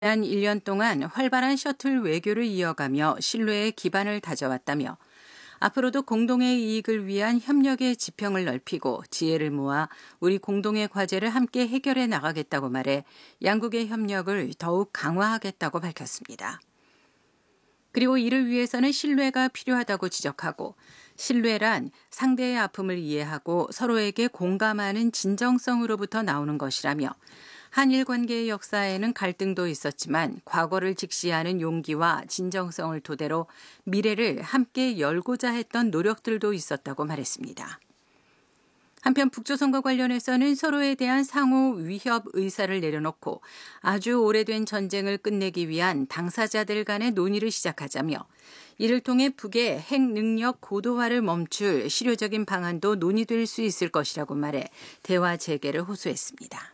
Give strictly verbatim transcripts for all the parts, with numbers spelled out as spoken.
지난 일 년 동안 활발한 셔틀 외교를 이어가며 신뢰의 기반을 다져왔다며 앞으로도 공동의 이익을 위한 협력의 지평을 넓히고 지혜를 모아 우리 공동의 과제를 함께 해결해 나가겠다고 말해 양국의 협력을 더욱 강화하겠다고 밝혔습니다. 그리고 이를 위해서는 신뢰가 필요하다고 지적하고 신뢰란 상대의 아픔을 이해하고 서로에게 공감하는 진정성으로부터 나오는 것이라며 한일 관계의 역사에는 갈등도 있었지만 과거를 직시하는 용기와 진정성을 토대로 미래를 함께 열고자 했던 노력들도 있었다고 말했습니다. 한편 북조선과 관련해서는 서로에 대한 상호 위협 의사를 내려놓고 아주 오래된 전쟁을 끝내기 위한 당사자들 간의 논의를 시작하자며 이를 통해 북의 핵 능력 고도화를 멈출 실효적인 방안도 논의될 수 있을 것이라고 말해 대화 재개를 호소했습니다.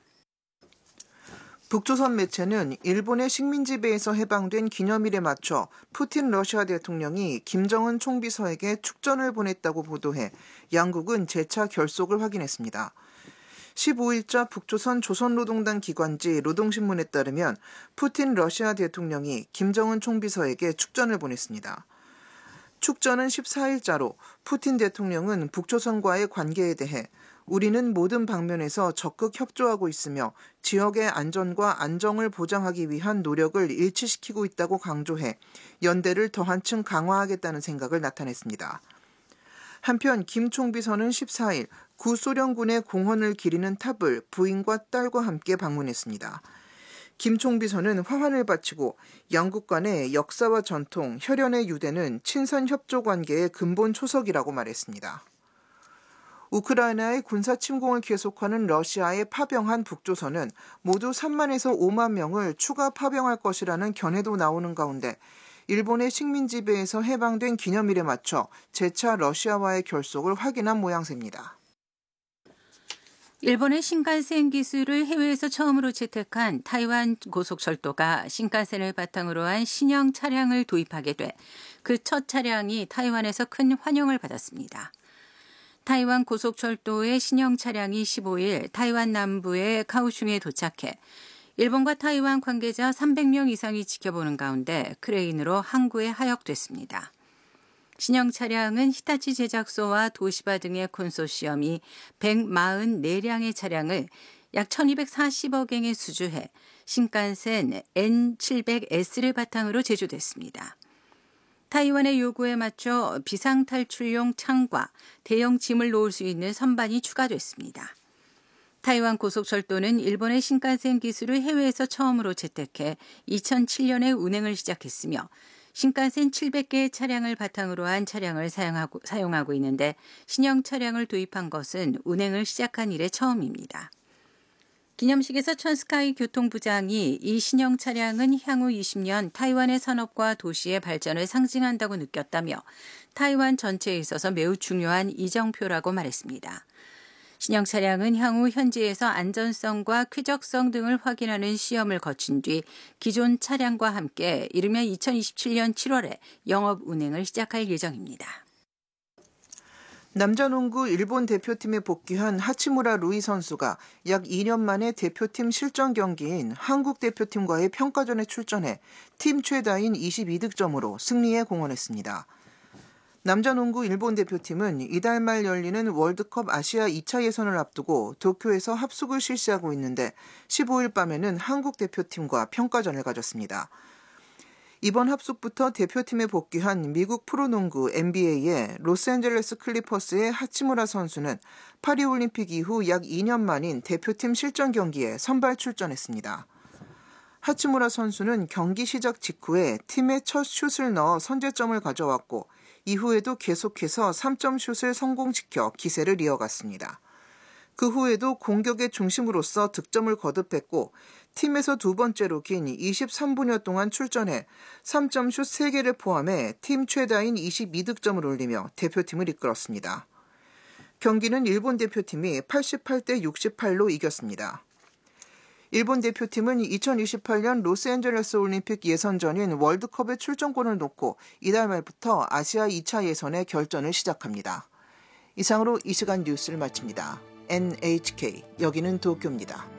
북조선 매체는 일본의 식민지배에서 해방된 기념일에 맞춰 푸틴 러시아 대통령이 김정은 총비서에게 축전을 보냈다고 보도해 양국은 재차 결속을 확인했습니다. 십오일자 북조선 조선노동당 기관지 노동신문에 따르면 푸틴 러시아 대통령이 김정은 총비서에게 축전을 보냈습니다. 축전은 십사일자로 푸틴 대통령은 북조선과의 관계에 대해 우리는 모든 방면에서 적극 협조하고 있으며 지역의 안전과 안정을 보장하기 위한 노력을 일치시키고 있다고 강조해 연대를 더 한층 강화하겠다는 생각을 나타냈습니다. 한편 김 총비서는 십사일 구소련군의 공헌을 기리는 탑을 부인과 딸과 함께 방문했습니다. 김 총비서는 화환을 바치고 양국 간의 역사와 전통, 혈연의 유대는 친선 협조 관계의 근본 초석이라고 말했습니다. 우크라이나의 군사 침공을 계속하는 러시아에 파병한 북조선은 모두 삼만에서 오만 명을 추가 파병할 것이라는 견해도 나오는 가운데 일본의 식민지배에서 해방된 기념일에 맞춰 재차 러시아와의 결속을 확인한 모양새입니다. 일본의 신칸센 기술을 해외에서 처음으로 채택한 타이완 고속철도가 신칸센을 바탕으로 한 신형 차량을 도입하게 돼 그 첫 차량이 타이완에서 큰 환영을 받았습니다. 타이완 고속철도의 신형 차량이 십오일 타이완 남부의 카오슝에 도착해 일본과 타이완 관계자 삼백 명 이상이 지켜보는 가운데 크레인으로 항구에 하역됐습니다. 신형 차량은 히타치 제작소와 도시바 등의 콘소시엄이 백사십사 량의 차량을 약 천이백사십억엔에 수주해 신칸센 엔 칠백 에스를 바탕으로 제조됐습니다. 타이완의 요구에 맞춰 비상탈출용 창과 대형 짐을 놓을 수 있는 선반이 추가됐습니다. 타이완 고속철도는 일본의 신칸센 기술을 해외에서 처음으로 채택해 이천칠년에 운행을 시작했으며 신칸센 칠백 개의 차량을 바탕으로 한 차량을 사용하고, 사용하고 있는데 신형 차량을 도입한 것은 운행을 시작한 이래 처음입니다. 기념식에서 천스카이 교통부장이 이 신형 차량은 향후 이십 년 타이완의 산업과 도시의 발전을 상징한다고 느꼈다며 타이완 전체에 있어서 매우 중요한 이정표라고 말했습니다. 신형 차량은 향후 현지에서 안전성과 쾌적성 등을 확인하는 시험을 거친 뒤 기존 차량과 함께 이르면 이천이십칠년 칠월에 영업 운행을 시작할 예정입니다. 남자농구 일본 대표팀에 복귀한 하치무라 루이 선수가 약 이 년 만에 대표팀 실전 경기인 한국 대표팀과의 평가전에 출전해 팀 최다인 이십이 득점으로 승리에 공헌했습니다. 남자농구 일본 대표팀은 이달 말 열리는 월드컵 아시아 이 차 예선을 앞두고 도쿄에서 합숙을 실시하고 있는데 십오일 밤에는 한국 대표팀과 평가전을 가졌습니다. 이번 합숙부터 대표팀에 복귀한 미국 프로농구 엔비에이의 로스앤젤레스 클리퍼스의 하치무라 선수는 파리올림픽 이후 약 이 년 만인 대표팀 실전 경기에 선발 출전했습니다. 하치무라 선수는 경기 시작 직후에 팀의 첫 슛을 넣어 선제점을 가져왔고 이후에도 계속해서 삼 점 슛을 성공시켜 기세를 이어갔습니다. 그 후에도 공격의 중심으로서 득점을 거듭했고 팀에서 두 번째로 긴 이십삼 분여 동안 출전해 삼 점 슛 세 개를 포함해 팀 최다인 이십이 득점을 올리며 대표팀을 이끌었습니다. 경기는 일본 대표팀이 팔십팔 대 육십팔로 이겼습니다. 일본 대표팀은 이천이십팔년 로스앤젤레스 올림픽 예선전인 월드컵의 출전권을 놓고 이달 말부터 아시아 이 차 예선의 결전을 시작합니다. 이상으로 이 시간 뉴스를 마칩니다. 엔에이치케이 여기는 도쿄입니다.